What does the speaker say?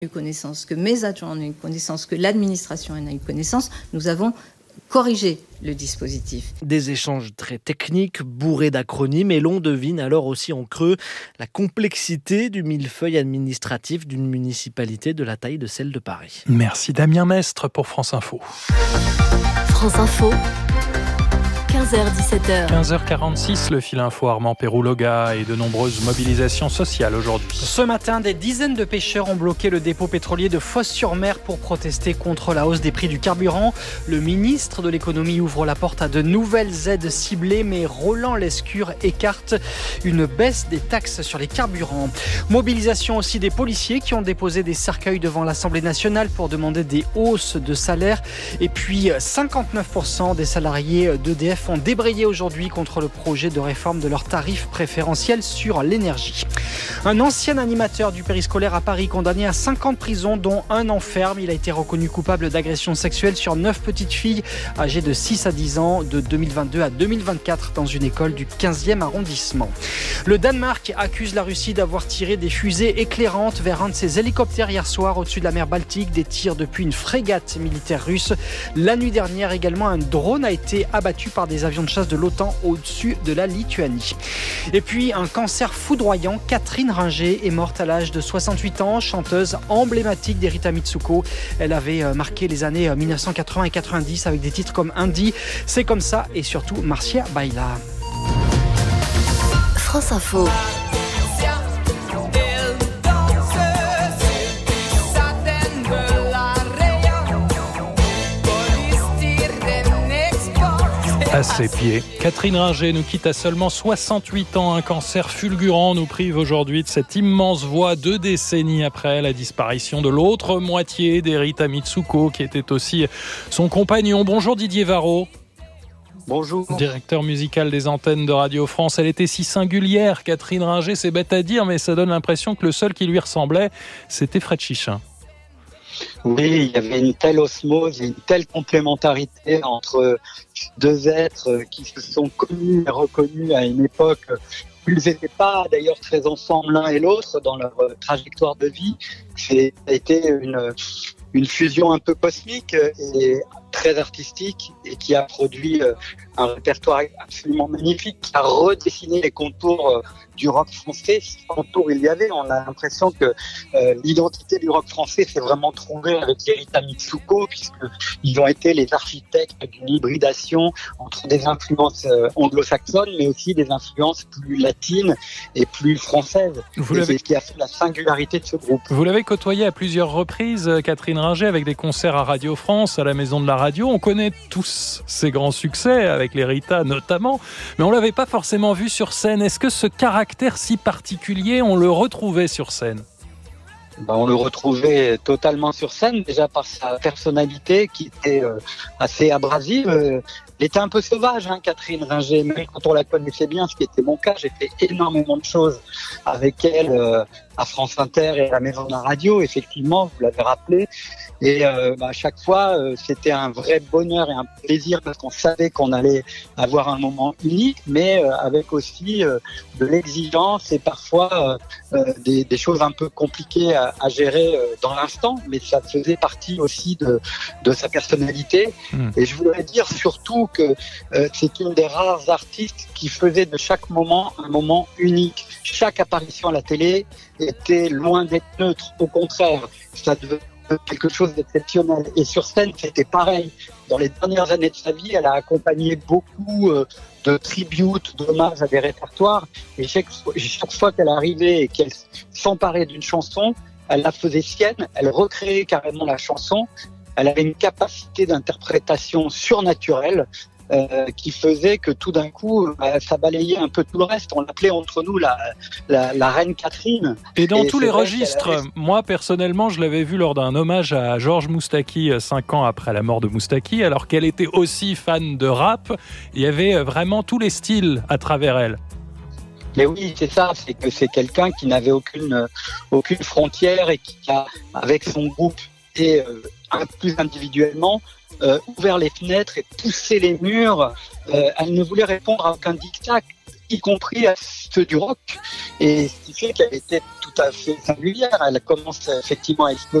eu connaissance, que mes adjoints en ont eu connaissance, que l'administration en a eu connaissance, nous avons corrigé le dispositif. Des échanges très techniques, bourrés d'acronymes, et l'on devine alors aussi en creux la complexité du millefeuille administratif d'une municipalité de la taille de celle de Paris. Merci Damien Mestre pour France Info. France Info. 15h-17h. 15h46, le fil info Armand Pérouloga et de nombreuses mobilisations sociales aujourd'hui. Ce matin, des dizaines de pêcheurs ont bloqué le dépôt pétrolier de Fos-sur-Mer pour protester contre la hausse des prix du carburant. Le ministre de l'économie ouvre la porte à de nouvelles aides ciblées, mais Roland Lescure écarte une baisse des taxes sur les carburants. Mobilisation aussi des policiers qui ont déposé des cercueils devant l'Assemblée nationale pour demander des hausses de salaire. Et puis 59% des salariés d'EDF ont débrayé aujourd'hui contre le projet de réforme de leurs tarifs préférentiels sur l'énergie. Un ancien animateur du périscolaire à Paris condamné à 5 ans de prison, dont 1 an ferme. Il a été reconnu coupable d'agression sexuelle sur 9 petites filles âgées de 6 à 10 ans de 2022 à 2024 dans une école du 15e arrondissement. Le Danemark accuse la Russie d'avoir tiré des fusées éclairantes vers un de ses hélicoptères hier soir au-dessus de la mer Baltique, des tirs depuis une frégate militaire russe. La nuit dernière également, un drone a été abattu par des avions de chasse de l'OTAN au-dessus de la Lituanie. Et puis un cancer foudroyant, Catherine Ringer est morte à l'âge de 68 ans, chanteuse emblématique d'Erita Mitsuko. Elle avait marqué les années 1980 et 90 avec des titres comme Indie, C'est comme ça et surtout Marcia Baila. France Info. À ses pieds, Catherine Ringer nous quitte à seulement 68 ans. Un cancer fulgurant nous prive aujourd'hui de cette immense voix 2 décennies après la disparition de l'autre moitié d'Erita Mitsuko, qui était aussi son compagnon. Bonjour Didier Varro. Bonjour. Directeur musical des antennes de Radio France. Elle était si singulière, Catherine Ringer, c'est bête à dire, mais ça donne l'impression que le seul qui lui ressemblait, c'était Fred Chichin. Oui, il y avait une telle osmose, une telle complémentarité entre deux êtres qui se sont connus et reconnus à une époque où ils n'étaient pas d'ailleurs très ensemble l'un et l'autre dans leur trajectoire de vie. Ça a été une fusion un peu cosmique et très artistique et qui a produit un répertoire absolument magnifique, qui a redessiné les contours du rock français. Si contours il y avait, on a l'impression que l'identité du rock français s'est vraiment trouvée avec Erita Mitsuko, puisqu'ils ont été les architectes d'une hybridation entre des influences anglo-saxonnes, mais aussi des influences plus latines et plus françaises. C'est ce qui a fait la singularité de ce groupe. Vous l'avez côtoyé à plusieurs reprises, Catherine Ringer, avec des concerts à Radio France, à la Maison de la Radio. On connaît tous ses grands succès, avec l'Erita notamment, mais on ne l'avait pas forcément vu sur scène. Est-ce que ce caractère si particulier, on le retrouvait sur scène ? On le retrouvait totalement sur scène, déjà par sa personnalité qui était assez abrasive. Elle était un peu sauvage, Catherine Ringer, même quand on la connaissait bien, ce qui était mon cas. J'ai fait énormément de choses avec elle à France Inter et à la Maison de la Radio, effectivement, vous l'avez rappelé. Et à chaque fois, c'était un vrai bonheur et un plaisir parce qu'on savait qu'on allait avoir un moment unique, mais avec aussi de l'exigence et parfois des choses un peu compliquées à gérer dans l'instant, mais ça faisait partie aussi de sa personnalité. Et je voudrais dire surtout que c'est une des rares artistes qui faisait de chaque moment un moment unique. Chaque apparition à la télé était loin d'être neutre. Au contraire, ça devenait quelque chose d'exceptionnel. Et sur scène, c'était pareil. Dans les dernières années de sa vie, elle a accompagné beaucoup de tributes, d'hommages à des répertoires. Et chaque fois qu'elle arrivait et qu'elle s'emparait d'une chanson, elle la faisait sienne, elle recréait carrément la chanson. Elle avait une capacité d'interprétation surnaturelle qui faisait que tout d'un coup, ça balayait un peu tout le reste. On l'appelait entre nous la reine Catherine. Et dans tous les registres, moi personnellement, je l'avais vu lors d'un hommage à Georges Moustaki 5 ans après la mort de Moustaki, alors qu'elle était aussi fan de rap. Il y avait vraiment tous les styles à travers elle. Mais oui, c'est ça, c'est que c'est quelqu'un qui n'avait aucune frontière et qui a, avec son groupe et plus individuellement, ouvert les fenêtres et poussé les murs. Elle ne voulait répondre à aucun diktat. y compris à ceux du rock. Et ce qui fait qu'elle était tout à fait singulière. Elle commence effectivement à exploser